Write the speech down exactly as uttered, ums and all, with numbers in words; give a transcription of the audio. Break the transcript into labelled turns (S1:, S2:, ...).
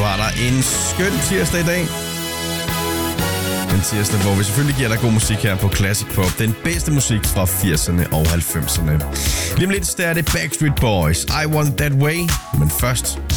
S1: har der en skøn tirsdag i dag. En tirsdag, hvor vi selvfølgelig giver dig god musik her på Classic Pop. Den bedste musik fra firserne og halvfemserne. Lige om lidt er det Backstreet Boys, I Want That Way. Men først